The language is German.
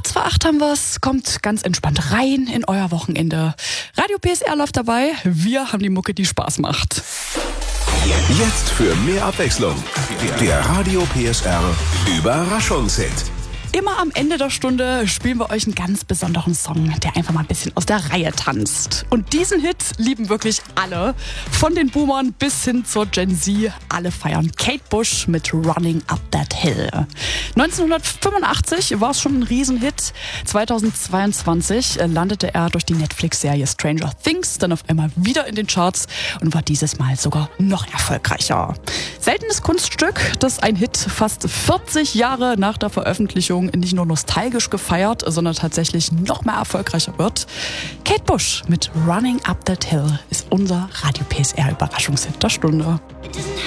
Kurz vor 8 haben wir's. Kommt ganz entspannt rein in euer Wochenende. Radio PSR läuft dabei. Wir haben die Mucke, die Spaß macht. Jetzt für mehr Abwechslung. Der Radio PSR Überraschungshit. Immer am Ende der Stunde spielen wir euch einen ganz besonderen Song, der einfach mal ein bisschen aus der Reihe tanzt. Und diesen Hit lieben wirklich alle. Von den Boomern bis hin zur Gen Z. Alle feiern Kate Bush mit Running Up That Hill. 1985 war es schon ein Riesenhit. 2022 landete er durch die Netflix-Serie Stranger Things dann auf einmal wieder in den Charts und war dieses Mal sogar noch erfolgreicher. Seltenes Kunststück, dass ein Hit fast 40 Jahre nach der Veröffentlichung nicht nur nostalgisch gefeiert, sondern tatsächlich noch mehr erfolgreicher wird. Kate Bush mit Running Up That Hill ist unser Radio PSR Überraschungshit der Stunde.